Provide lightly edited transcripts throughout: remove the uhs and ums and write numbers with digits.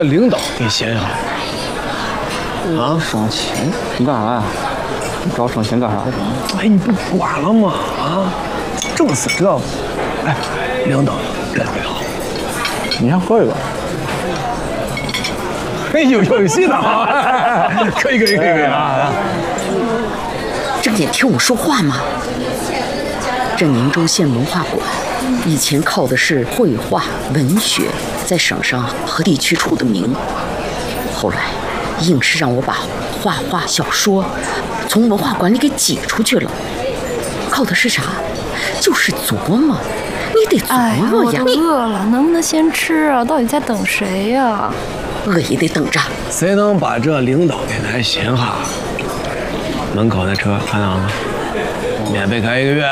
领导给闲哈。啊， 省钱？你干啥呀？你找省钱干啥去？ 哎，你不管了吗？啊，正是这。哎，领导越来越好。 你先喝一个。 哎呦，有戏了啊！可以啊！ 睁眼听我说话嘛。这宁州县文化馆以前靠的是绘画、文学在省上和地区出的名，后来硬是让我把画画、小说从文化馆里给挤出去了。靠的是啥？就是琢磨，你得琢磨呀！ 我都饿了，能不能先吃啊？到底在等谁呀？ 饿也得等着。 谁能把这领导给咱闲哈？门口那车看到了吗？免费开1个月。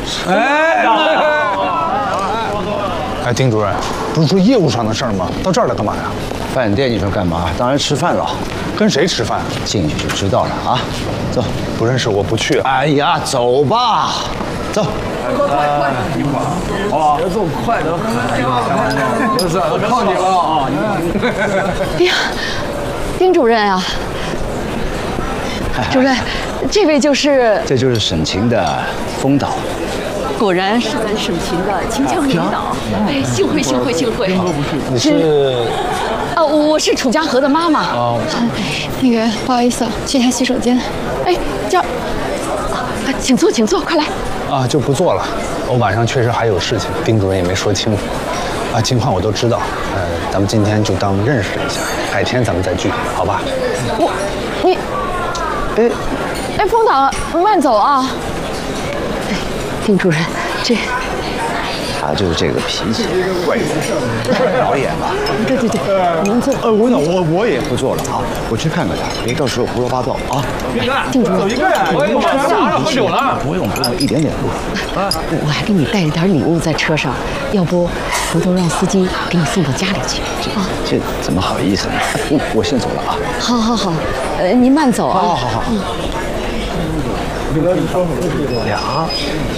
哎，丁主任，不是说业务上的事儿吗？到这儿来干嘛呀？ 饭店你说干嘛？当然吃饭了。 跟谁吃饭？ 进去就知道了啊。走， 不认识我不去。 哎呀，走吧，走。 快！节奏快得很，不是，靠你了啊！ 哎呀，丁主任啊，主任，这位就是…… 这就是沈晴的风导。 果然是咱省情的秦腔领导，哎，幸会。 你是？ 我是楚家河的妈妈。哦。那个不好意思，去下洗手间。哎，这，请坐，快来。 啊，就不做了。我晚上确实还有事情，丁主任也没说清楚。啊，情况我都知道。咱们今天就当认识了一下，改天咱们再聚，好吧？ 哎，风导，慢走啊。丁主任，这他就是这个脾气，怪导演吧？ 对，您坐。 我也不做了啊，我去看看他，别到时候胡说八道啊。 丁主任， 喝酒了？ 不用，一点点路。 我还给你带了点礼物在车上，要不回头让司机给你送到家里去。 这怎么好意思呢？我先走了啊。 好，您慢走啊。 好。 俩。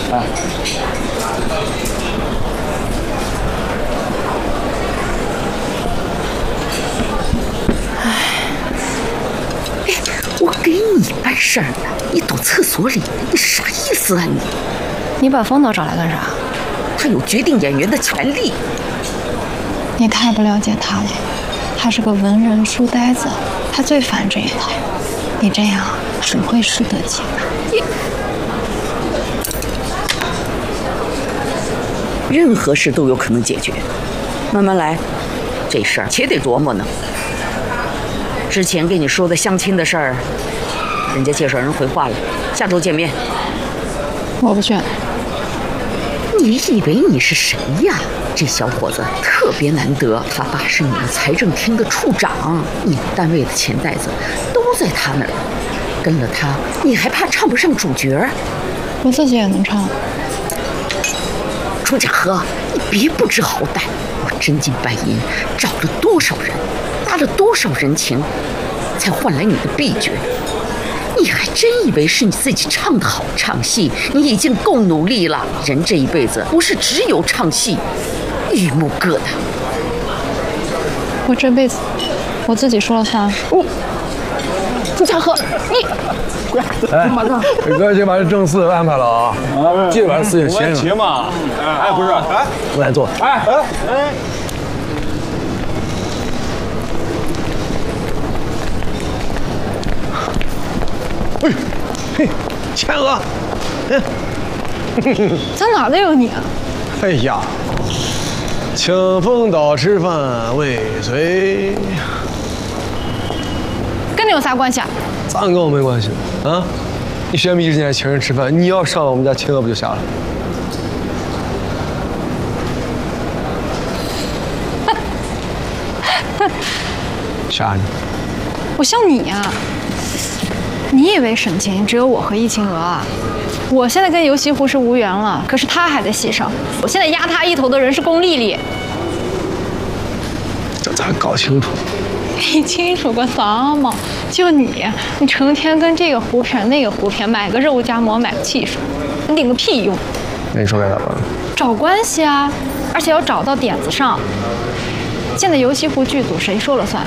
我给你办事儿呢，你躲厕所里，你啥意思啊你？ 你把风导找来干啥？ 他有决定演员的权利。 你太不了解他了，他是个文人书呆子，他最烦这一套。你这样只会适得其反。 任何事都有可能解决，慢慢来。这事儿且得琢磨呢。之前跟你说的相亲的事儿，人家介绍人回话了，下周见面。 我不去。 你以为你是谁呀？这小伙子特别难得，他爸是你们财政厅的处长，你们单位的钱袋子都在他那儿。跟了他，你还怕唱不上主角？ 我自己也能唱。 楚家河，你别不知好歹！我真金白银找了多少人，搭了多少人情，才换来你的闭绝。你还真以为是你自己唱得好，唱戏你已经够努力了。人这一辈子不是只有唱戏，榆木疙瘩。 我这辈子我自己说了算。 楚家河，你马上，伟哥先把这正事安排了啊，记得把事情写上。 行嘛？哎，不是，哎， 我来做。 哎， 嘿，钱额。 在哪儿都有你啊！ 哎呀，请风导吃饭未遂， 跟你有啥关系啊？ 咱跟我没关系啊！你选米之前请人吃饭，你要上我们家亲额不就下了？啥呢？ 我像你呀、你以为沈晴只有我和易清娥啊？我现在跟游西湖是无缘了，可是他还在戏上。我现在压他一头的人是龚丽丽。 这咱搞清楚。 你清楚个啥嘛？就你成天跟这个胡谝那个胡谝，买个肉夹馍，买个汽水，你顶个屁用！ 那你说该咋办？ 找关系啊，而且要找到点子上。现在游西湖剧组谁说了算？